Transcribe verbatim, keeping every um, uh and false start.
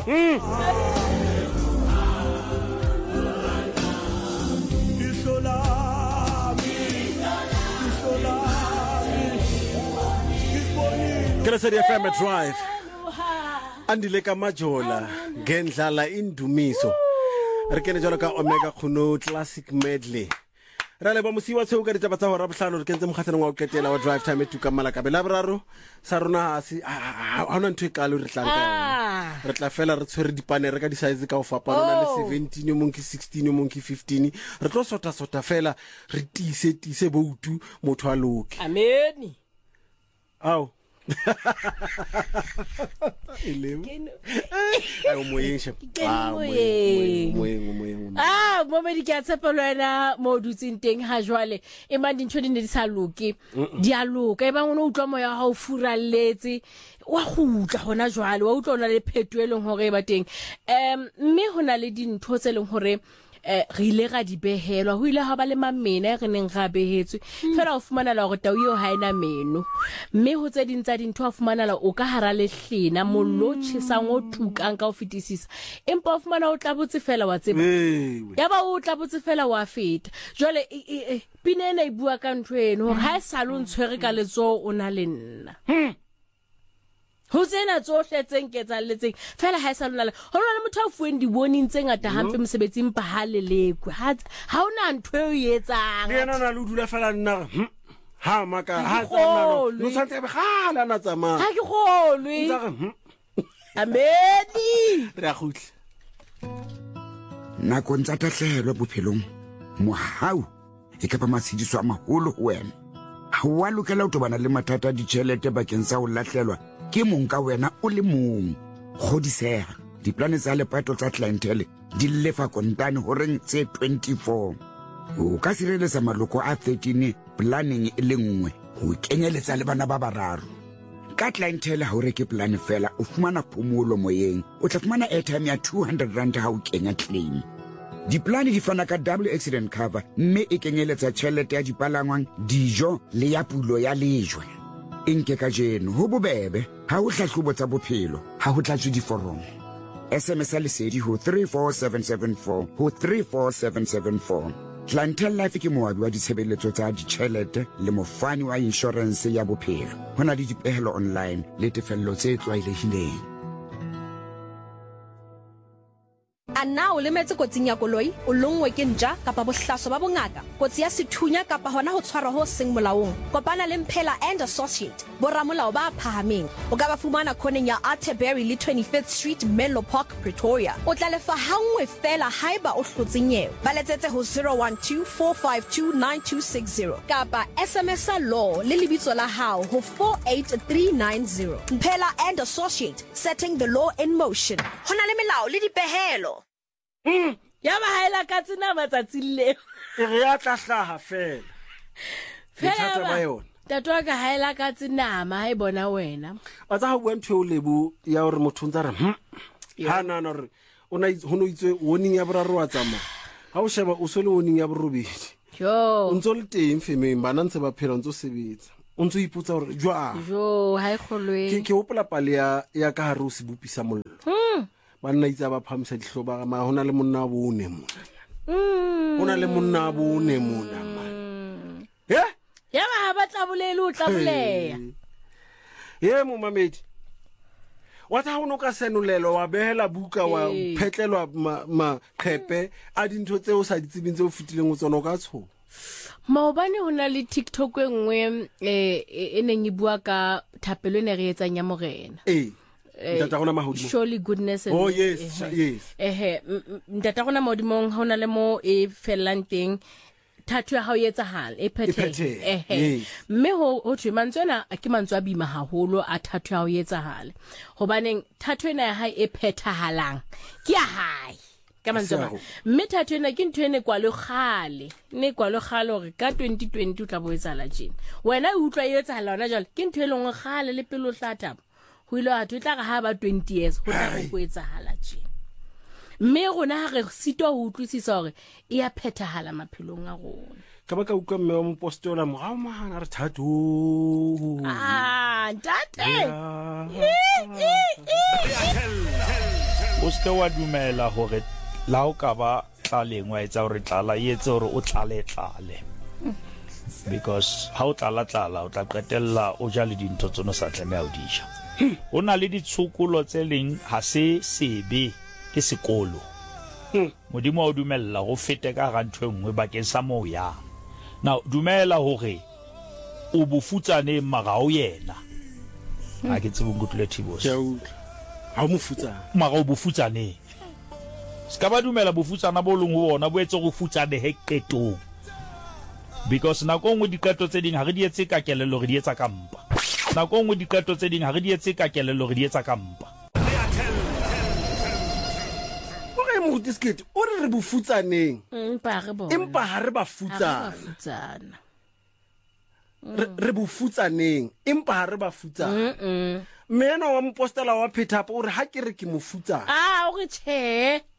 Keresedi F M Drive andile ka majola ngendlala indumiso re kene jalo ka Omega Khuno Classic Medley ra le ba musiwa tseo ka ditaba tsa hora bohlano re kentse mokgatlano wa uketela wa drive time etuka malaka bela braro sa rona asi ha ona ntwe kalo re tlanka re tla fela re tshwere dipane re ka di size ka o fapa rona le seventeen yo monki sixteen yo monki fifteen re tlo sota sota fela re tise tise boutu motho a loke amen au Ilem. Ay umoyesha. Ah moyeng. Ah mo me di ka tsepelwana mo dutsing teng ha jwale e mang dintho di ne di sa loke di a loka e bang o no utlwa moya ha o furalletse wa gutla gona jwale wa utlwa ona le phetueleng hore e ba teng em mme hona le dintho tse leng hore eh re ile ga di behelwa ho ile ha ba le mamena re neng ga behetswe fela o fumana la gore tau yo ha ena meno mme ho tse ding tsa dintho a fumana la o ka hara le hlena mollo tshesang o tukang ka o fetisisa empa o fumana o tla botse fela wa tseba ya ba o tla botse fela wa feta jole pinena e bua ka ntwe eno ha e salon tshwere ka letso o na le nna ho tsena tsohle tseng ketsalletseng fela ha e sa lona le ho lona le motho a fueng di warning tse ngata hampe mosebetsing pa ha le lekwe ha ha ona ntwe o etsang le yena na le dula fela nna ha maka ha tsama no santse be gala na tsama ha ke golwe amedi re a gutla na ko ntsa tahlelo bophelong mohau e ka ba matshidiso a maholo ho wena ha wa lokela o tobana le mathata di tšhelete bakeng sa ho lahlelwa ke mong ka wena o le mong godisega diplane tsa lepato tsa clientele di lefa kontane horeng tse twenty-four o ka sireletsa maloko a thirteen planning e le nngwe ho kenyeletsa le bana ba bararo ka clientele ha o reke plan fela o fumana phomolo moyeng o tla fumana airtime ya two hundred rand ha o kenya claim diplane di fana ka double accident cover mme e kenyeletsa tšhelete ya dipalangwang dijo le ya pulo ya lejwe inke ka jeno ho bobebe ha o hlahlobo tsa bophelo ha ho tlatswe diforomo S M S lesedi ho three four seven seven four ho three four seven seven four Clientele Life ke moabi wa ditshebeletso tsa ditšhelete le mofani wa insurance ya bophelo hona le dipehelo online le tefello tse tlwaelehileng Ana o lemetse kotsing ya koloi o longwe ke ntja kapa bohlaso ba bongaka kotsi ya sethunya kapa hona ho tshwarwa ho seng molaong kopana le Mphela and Associate boramolao ba phahameng o ka ba fumana khoneng ya Atterbury le twenty-fifth Street Menlo Park Pretoria o tla lefa hangwe fela haiba o hlotsenyewe ba letsetse ho zero one two four five two nine two six zero kapa S M S law le lebitso la hao ho four eight three nine zero Mphela and Associate setting the law in motion hona le melao le dipehelo Mm. Ya ba haela ka tsena matsatsi le. E re ya tlahlaha fela. Fela ba yona. Tatwa ka haela ka tsena ma ha e bona wena. Ba tsa ho bua ntwe o lebu ya hore motho ntsa re hm. Ha na na re ona ho no itswe warning ya boraro wa tsama. Ha o sheba o so le warning ya borobedi. Jo. O ntso le teng femeng bana ntse ba phela ntso sebetsa. O ntso iputsa hore jwa. Jo ha e kgolwe. Ke ke hopola pale ya ya ka hare o se bupisa mollo. Hm. Banna itsa ba phamisa dihloba ma hona le monna bo ne mona mm hona le monna bo ne mona man he ya ba ba tla bolele o tla boleya ye mo mamedi wa tsa ho no ka senolelo wa behela buka wa phetlelwa ma qhepe a dintho tse o sa ditsebeng tse o fitileng o tsona ka tsho maobane hona le TikTok e nngwe eh eneng e bua ka thapelo ne re etsang ya morena eh Ntata gona mahodimo surely goodness and oh yes uh, yes eh ntata gona mahodimo hona le mo e felanteng thathu ha o etsa hal e phethe eh mme ho ho thwe mantswena ke mantswa bima haholo a thathu ha o etsa hal hobaneng thathu ena ya hae e phethahalang ke ya hae ka mantswa mme thathu ena ke ntwe ne kwalo khale ne kwalo khale hore ka twenty twenty o tla bo etsa la jena wena o utlwa e etsa hala ona jwale ke ntwe lengwe khale le pelo hlatha ho ile a tla ga ha ba twenty years ho tla go etsahala tje mme rona ha re sitwa ho utlwisisa hore e ya phethahala maphelong a rona ka ba ka utlwa mme wa mopostola mo ga o mahana re thato ah ntate o se wa dumela hore la o ka ba tlaleng wa etsa hore tlala e etse hore o tlale tlale because ha o tlala tlala o tla qetella o ja le dintho tseno sa tlameha o di ja o na le ditshokolo tse leng ha se sebe ke sekolo modimo o dumella go fete ka ga ntho engwe bakeng sa mo ya now dumela hore o bofutsane maga o yena ha ke tsebong go tlile thibos ke o ha mo futsa maga o bofutsane ska ba dumela bofutsana bo leng ho bona bo etse go futsane heketong because na go ngwe dikato tse ding ha re di etse ka kelelo re di etsa ka mpa na go ngwe dikato tse ding ha re di etse ka kelelo re di etsa ka mpa mo diskete o re bofutsaneng empa re bona empa ha re ba futsana futsana re bofutsaneng empa ha re ba futsana mm mena wa mpostela wa phetapo o re ha ke re ke mo futsana ah o re che